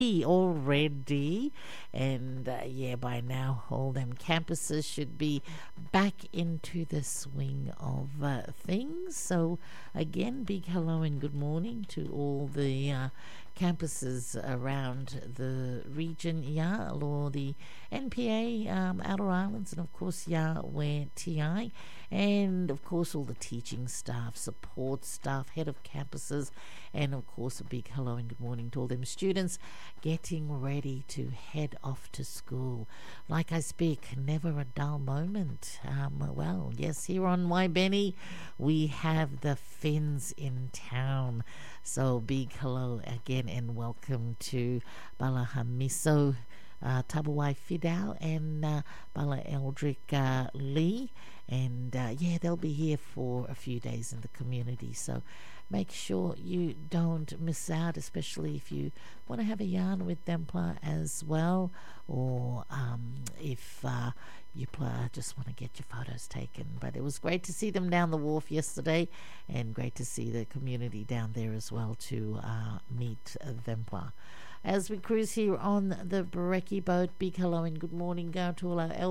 already, and yeah, by now all them campuses should be back into the swing of things. So again, big hello and good morning to all the campuses around the region, yeah, or the NPA, Outer Islands, and of course, yeah, where TI, and of course all the teaching staff, support staff, head of campuses, and of course a big hello and good morning to all them students getting ready to head off to school. Like I speak, never a dull moment. Well, yes, here on Why Benny, we have the Finns in town. So big hello again and welcome to Balahamiso Tabawai Fidal and Bala Eldrick Lee. And yeah, they'll be here for a few days in the community. So make sure you don't miss out, especially if you want to have a yarn with them as well, or if you just want to get your photos taken. But it was great to see them down the wharf yesterday, and great to see the community down there as well to meet them. As we cruise here on the Bereki boat, big hello and good morning to all our